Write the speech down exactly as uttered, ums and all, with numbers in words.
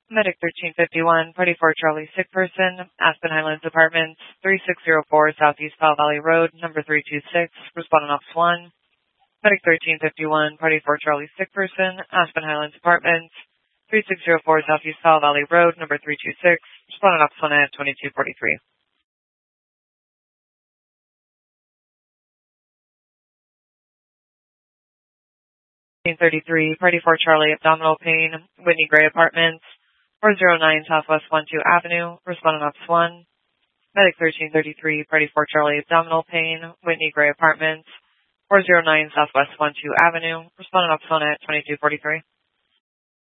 Medic thirteen fifty-one, Party four Charlie, sick person, Aspen Highlands Apartments, three six zero four Southeast Powell Valley Road, number three two six, respondent Ops one. Medic thirteen fifty-one, Party four Charlie, sick person, Aspen Highlands Apartments, three six zero four Southeast Powell Valley Road, number three two six, respondent Ops one at twenty-two forty-three. thirteen thirty-three, Party four Charlie, abdominal pain, Whitney Gray Apartments, four oh nine Southwest one two Avenue, respondent Ops one. Medic thirteen thirty-three, Party four Charlie, abdominal pain, Whitney Gray Apartments, four oh nine Southwest one two Avenue, respondent Ops one at twenty-two forty-three.